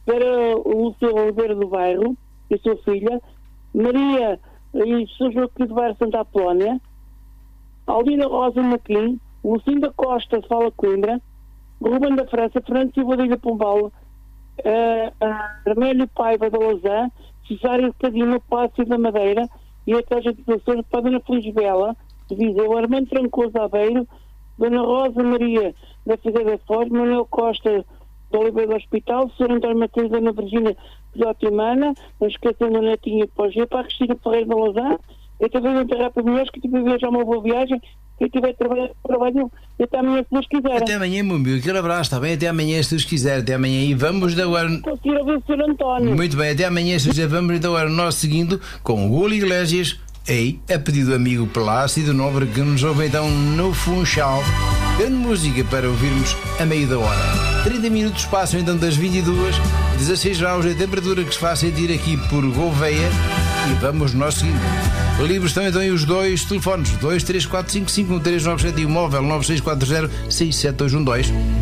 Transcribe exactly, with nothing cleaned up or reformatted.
para o Lúcio Oliveira do Bairro e a sua filha, Maria e São Joaquim do Bairro Santa Apolónia, Aldina Rosa Maquim, Lucinda Costa de Fala Coimbra, Ruben da França, Fernando Silva de Ilha Pombal, uh, uh, Armélio Paiva da Lausanne, Cesário Cadino Passo da Madeira e a Caixa de Açores para a Dona Feliz Bela de Viseu, Armando Trancoso Aveiro, Dona Rosa Maria da Figueira Foz, Manuel Costa do Oliveira do Hospital, senhor António Matheus da Ana Virgínia Pilota Humana, não esquecendo da Netinha Pogê, para a Cristina Ferreira da Lausanne. Eu também vou enterrar para mulheres que tive a viajar uma boa viagem. Quem tiver trabalho, trabalho e até amanhã, se Deus quiser. Até amanhã, meu amigo. Aquele abraço, está bem? Até amanhã, se Deus quiser. Até amanhã. E vamos agora. Conseguir ouvir o senhor António. Muito bem, até amanhã, se Deus quiser. Vamos então agora nós seguindo com o Golo Iglesias. Ei, a pedido do amigo Plácido Nobre, que nos ouve então no Funchal. Grande música para ouvirmos a meio da hora. trinta minutos passam então das vinte e duas, dezasseis graus a temperatura que se faz sentir aqui por Gouveia. E vamos nós seguindo. Livres estão então aí os dois telefones: dois três quatro cinco cinco um três nove sete e o móvel nove seis quatro zero seis sete dois um dois.